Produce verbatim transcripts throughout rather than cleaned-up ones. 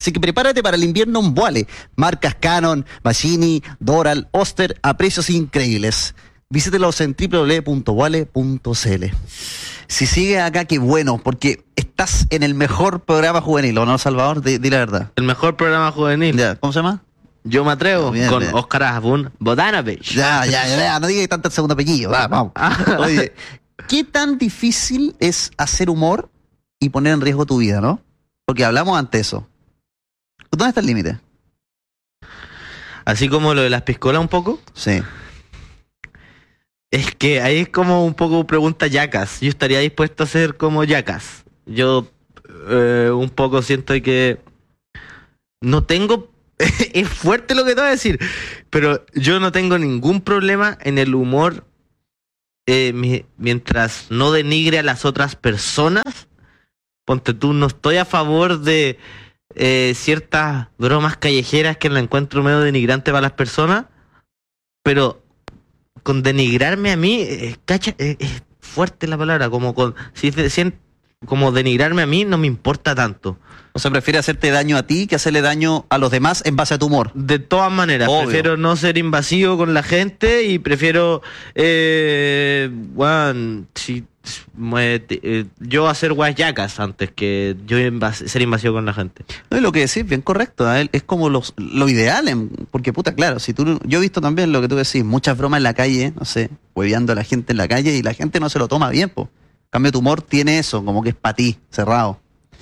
Así que prepárate para el invierno en Voile. Marcas Canon, Machini, Doral, Oster a precios increíbles. Visítelos en doble u doble u doble u punto voile punto c l. Si sigues acá, qué bueno, porque estás en el mejor programa juvenil, ¿o no, Salvador? Di, di la verdad. El mejor programa juvenil. Ya, ¿cómo se llama? Yo me atrevo, bien, con bien. Oscar Asbun Bodanovich. Ya, ya, ya, ya, no digas tanto el segundo apellido, va, vamos. Oye, ¿qué tan difícil es hacer humor y poner en riesgo tu vida, no? Porque hablamos ante eso. ¿Dónde está el límite? Así como lo de las piscolas un poco. Sí. Es que ahí es como un poco pregunta yacas. Yo estaría dispuesto a ser como yacas. Yo eh, un poco siento que no tengo... es fuerte lo que te voy a decir, pero yo no tengo ningún problema en el humor eh, mi, mientras no denigre a las otras personas. Ponte tú, no estoy a favor de eh, ciertas bromas callejeras que la encuentro medio denigrante para las personas, pero con denigrarme a mí, eh, cacha, eh, es fuerte la palabra, como con si, si, como denigrarme a mí no me importa tanto. O sea, prefiere hacerte daño a ti que hacerle daño a los demás en base a tu humor. De todas maneras, obvio. Prefiero no ser invasivo con la gente y prefiero, eh, bueno, si, eh, yo hacer guas yacas antes que yo invas ser invasivo con la gente. No, y lo que decís, bien correcto, ¿eh? Es como los, lo ideal, en, porque puta, claro, si tú, yo he visto también lo que tú decís, muchas bromas en la calle, no sé, hueveando a la gente en la calle y la gente no se lo toma bien, po. En cambio, tu humor tiene eso, como que es para ti, cerrado.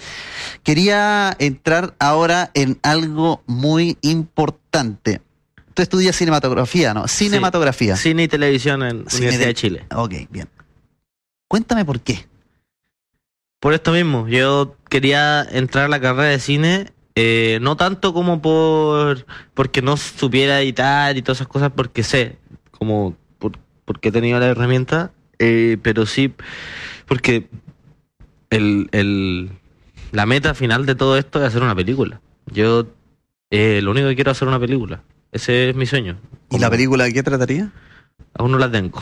Quería entrar ahora en algo muy importante. Tú estudias cinematografía, ¿no? Cinematografía. Sí. Cine y televisión en Cine Universidad de... de Chile. Ok, bien. Cuéntame por qué. Por esto mismo, yo quería entrar a la carrera de cine, eh, no tanto como por porque no supiera editar y todas esas cosas, porque sé, como por, porque he tenido la herramienta, eh, pero sí porque el, el la meta final de todo esto es hacer una película. Yo eh, lo único que quiero es hacer una película. Ese es mi sueño. ¿Y la película de qué trataría? Aún no la tengo.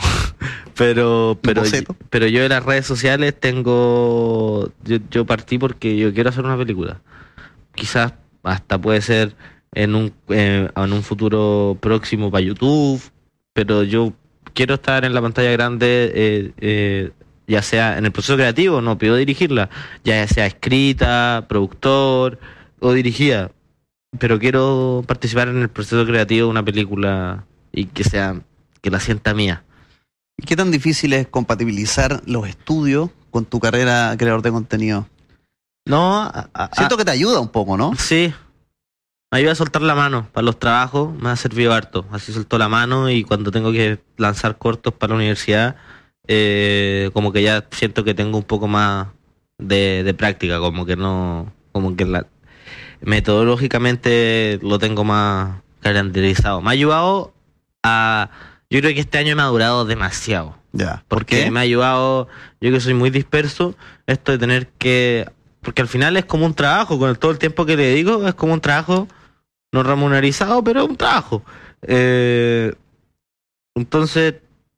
pero pero pero yo en las redes sociales tengo... Yo, yo partí porque yo quiero hacer una película. Quizás hasta puede ser en un, eh, en un futuro próximo para YouTube, pero yo quiero estar en la pantalla grande... Eh, eh, ya sea en el proceso creativo, no pido dirigirla, ya sea escrita, productor o dirigida, pero quiero participar en el proceso creativo de una película y que sea, que la sienta mía. ¿Y qué tan difícil es compatibilizar los estudios con tu carrera de creador de contenido? No, a, a, siento que te ayuda un poco, ¿no? Sí, me ayuda a soltar la mano para los trabajos, me ha servido harto, así soltó la mano y cuando tengo que lanzar cortos para la universidad, Eh, como que ya siento que tengo un poco más de, de práctica, como que no, como que la, metodológicamente lo tengo más caracterizado. Me ha ayudado a, yo creo que este año me ha durado demasiado. Ya. ¿Por porque qué? Me ha ayudado, yo que soy muy disperso, esto de tener que, porque al final es como un trabajo, con el, todo el tiempo que le dedico es como un trabajo no remunerizado, pero un trabajo. Eh, entonces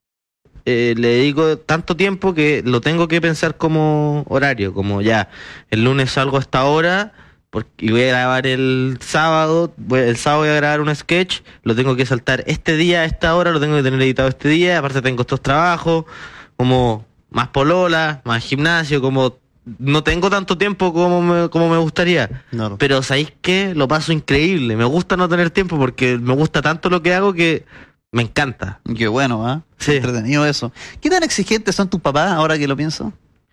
Eh, le dedico tanto tiempo que lo tengo que pensar como horario, como ya, el lunes salgo a esta hora porque, y voy a grabar el sábado, voy, el sábado voy a grabar un sketch, lo tengo que saltar este día a esta hora, lo tengo que tener editado este día, aparte tengo estos trabajos, como más polola, más gimnasio, como no tengo tanto tiempo como me, como me gustaría, no. Pero ¿sabéis qué? Lo paso increíble, me gusta no tener tiempo porque me gusta tanto lo que hago que me encanta. Qué bueno, ¿eh? Sí. Entretenido eso. ¿Qué tan exigentes son tus papás ahora que lo pienso?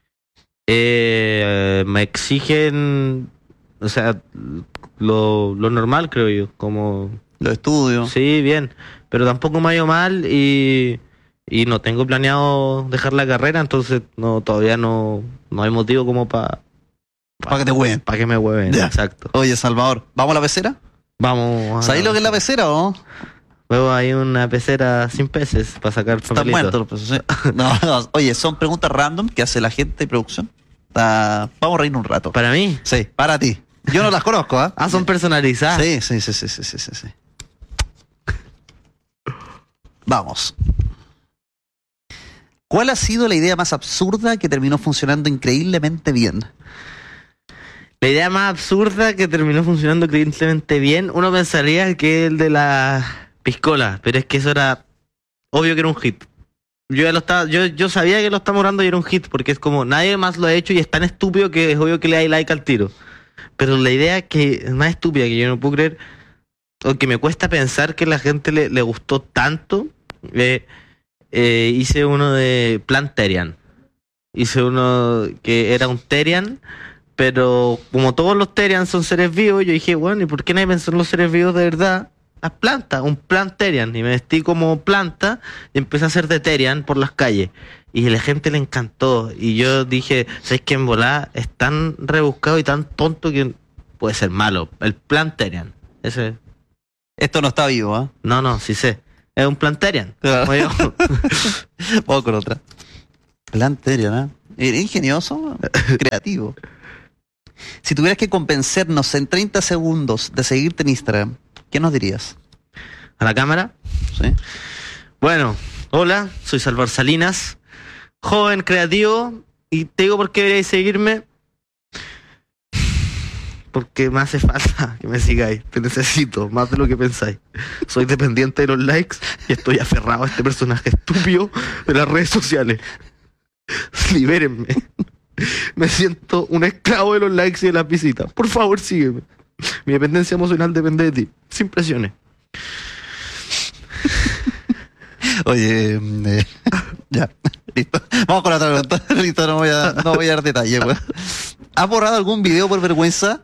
Eh, me exigen, o sea, lo, lo normal creo yo, como... Los estudios. Sí, bien, pero tampoco me ha ido mal y, y no tengo planeado dejar la carrera, entonces no todavía no, no hay motivo como para... Para pa que te hueven. Para que me hueven, ya. Exacto. Oye, Salvador, ¿vamos a la pecera? Vamos. ¿Sabéis lo que es la pecera o no? Luego hay una pecera sin peces para sacar papelitos. Están muertos los peces, ¿sí? no, no, oye, son preguntas random que hace la gente de producción. Está... Vamos a reír un rato. ¿Para mí? Sí, para ti. Yo no las conozco, ¿ah? ¿eh? Ah, son personalizadas. Sí, sí, sí, sí, sí, sí, sí, sí. Vamos. ¿Cuál ha sido la idea más absurda que terminó funcionando increíblemente bien? La idea más absurda que terminó funcionando increíblemente bien, uno pensaría que el de la piscola, pero es que eso era obvio que era un hit. Yo ya lo estaba, yo, yo sabía que lo estamos orando y era un hit, porque es como nadie más lo ha hecho y es tan estúpido que es obvio que le da like al tiro. Pero la idea que es más estúpida que yo no puedo creer, o que me cuesta pensar que la gente le, le gustó tanto, eh, eh, hice uno de Planterian. Hice uno que era un Terian, pero como todos los Terian son seres vivos, yo dije, bueno, ¿y por qué nadie pensó en los seres vivos de verdad? Las plantas, un Planterian. Y me vestí como planta y empecé a hacer de Terian por las calles. Y a la gente le encantó. Y yo dije, ¿sabes qué? En volada es tan rebuscado y tan tonto que puede ser malo. El Planterian. Ese. Esto no está vivo, ¿ah? ¿eh? No, no, sí sé. Es un Planterian. Claro. Vamos con otra. Planterian, ¿eh? Era ingenioso, creativo. Si tuvieras que convencernos en treinta segundos de seguirte en Instagram, ¿qué nos dirías? ¿A la cámara? Sí. Bueno, hola, soy Salvador Salinas, joven, creativo, y te digo por qué deberíais seguirme. Porque me hace falta que me sigáis, te necesito, más de lo que pensáis. Soy dependiente de los likes y estoy aferrado a este personaje estúpido de las redes sociales. Libérenme. Me siento un esclavo de los likes y de las visitas. Por favor, sígueme. Mi dependencia emocional depende de ti. Sin presiones. Oye, eh, ya, listo. Vamos con la otra pregunta. Listo, no voy a, no voy a dar detalles. Pues. ¿Has borrado algún video por vergüenza?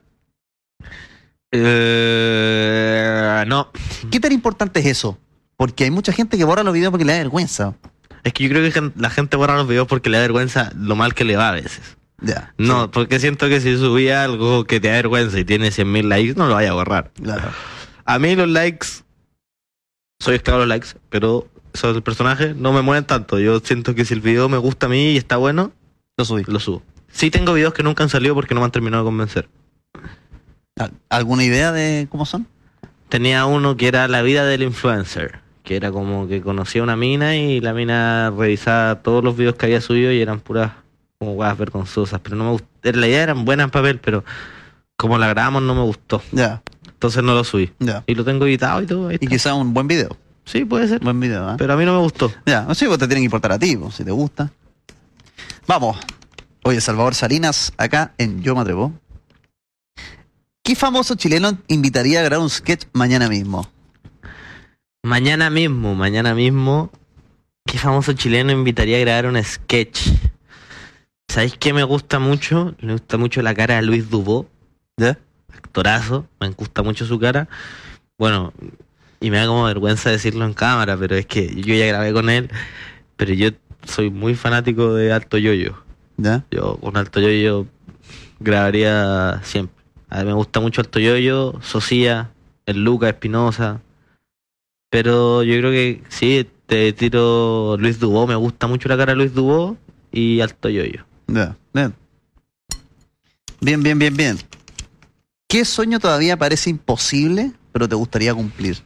Eh, no. ¿Qué tan importante es eso? Porque hay mucha gente que borra los videos porque le da vergüenza. Es que yo creo que la gente borra los videos porque le da vergüenza lo mal que le va a veces. Ya. No, Sí. porque siento que si subía algo que te da vergüenza y tiene cien mil likes, no lo vaya a borrar. Claro. A mí los likes, soy esclavo de los likes, pero eso del personaje no me mueven tanto. Yo siento que si el video me gusta a mí y está bueno, Lo subí. lo subo. Sí tengo videos que nunca han salido porque no me han terminado de convencer. ¿Al- ¿Alguna idea de cómo son? Tenía uno que era la vida del influencer, que era como que conocía una mina y la mina revisaba todos los videos que había subido y eran puras como guas vergonzosas, pero no me gustó. La idea eran buenas en papel, pero como la grabamos no me gustó. Ya, Entonces no lo subí. ya. Y lo tengo editado y todo. Ahí Y está. quizá un buen video. Sí, puede ser. Buen video, ¿eh? Pero a mí no me gustó. Ya, no sé, pues te tiene que importar a ti, pues, si te gusta. Vamos. Oye, Salvador Salinas, acá en Yo Me Atrevo. ¿Qué famoso chileno invitaría a grabar un sketch mañana mismo? Mañana mismo, mañana mismo, ¿qué famoso chileno invitaría a grabar un sketch? ¿Sabéis qué me gusta mucho? Me gusta mucho la cara de Luis Dubó, ¿Ya? actorazo, me gusta mucho su cara. Bueno, y me da como vergüenza decirlo en cámara, pero es que yo ya grabé con él, pero yo soy muy fanático de Alto Yoyo. ¿Ya? Yo con Alto Yoyo grabaría siempre. A mí me gusta mucho Alto Yoyo, Socia, el Luca Espinosa. Pero yo creo que sí, te tiro Luis Dubó, me gusta mucho la cara de Luis Dubó y Alto Yoyo. Ya. Bien. Bien, bien, bien, bien. ¿Qué sueño todavía parece imposible, pero te gustaría cumplir?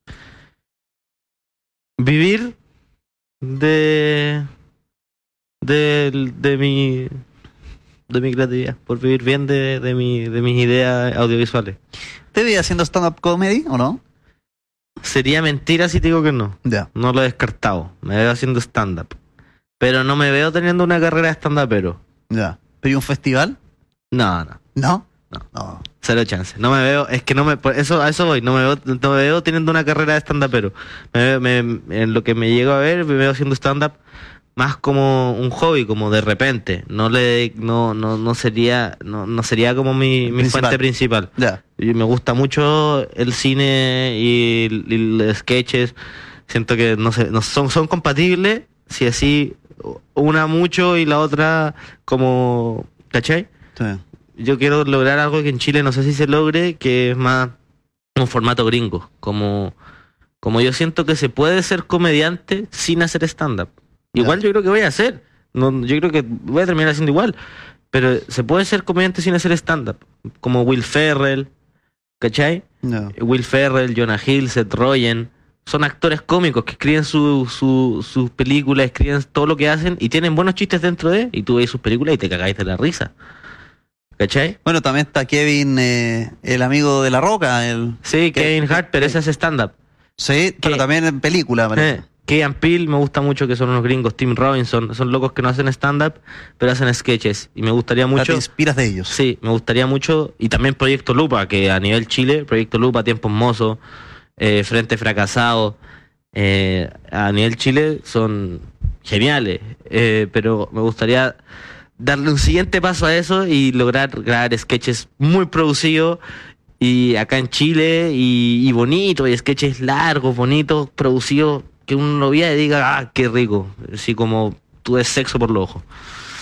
Vivir de de, de mi de mi creatividad, por vivir bien de, de mi de mis ideas audiovisuales. ¿Te veías haciendo stand-up comedy o no? Sería mentira si te digo que no. Ya. No lo he descartado. Me veo haciendo stand-up. Pero no me veo teniendo una carrera de stand-upero. Ya. ¿Pero y un festival? No, no. ¿No? No. No. Cero chance. No me veo, es que no me, por eso, a eso voy, no me veo, no me veo teniendo una carrera de stand-upero. Me veo, me, en lo que me llego a ver, me veo haciendo stand-up más como un hobby, como de repente. No le, no, no, no sería, no, no sería como mi, mi Principal. fuente principal. Ya. Y me gusta mucho el cine y, y los sketches. Siento que no sé, no son, son compatibles si así una mucho y la otra como, ¿cachai? Sí. Yo quiero lograr algo que en Chile no sé si se logre, que es más un formato gringo. Como, como yo siento que se puede ser comediante sin hacer stand-up. Igual Ya. yo creo que voy a hacer. No, yo creo que voy a terminar haciendo igual. Pero se puede ser comediante sin hacer stand-up. Como Will Ferrell, ¿cachai? Ya. Will Ferrell, Jonah Hill, Seth Rogen. Son actores cómicos que escriben su, su, sus películas, escriben todo lo que hacen y tienen buenos chistes dentro de. Y tú ves sus películas y te cagáis de la risa. ¿Cachai? Bueno, también está Kevin, eh, el amigo de La Roca. El, Sí, que- Kevin Hart, pero ese es stand-up. Sí, pero que- también en película. parece. Eh, Key and Peele me gusta mucho, que son unos gringos. Tim Robinson, son locos que no hacen stand-up, pero hacen sketches. Y me gustaría O sea, te mucho. inspiras de ellos. Sí, me gustaría mucho. Y también Proyecto Lupa, que a nivel Chile, Proyecto Lupa, Tiempos Mozos, eh, Frente Fracasado, eh, a nivel Chile son geniales. Eh, pero me gustaría darle un siguiente paso a eso y lograr grabar sketches muy producidos. Y acá en Chile, y, y bonito, y sketches largos, bonitos, producidos, que uno lo vea y diga, ah, qué rico. Así como tú des sexo por los ojos.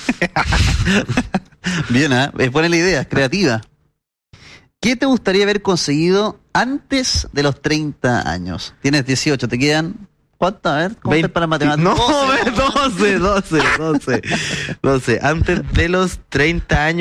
Bien, ¿eh? Es buena la idea, es creativa. ¿Qué te gustaría haber conseguido antes de los treinta años? Tienes dieciocho, ¿te quedan cuánto? A ver, ¿cómo Veinte- estás para matemáticas? No, doce, doce, doce, doce. Antes de los treinta años.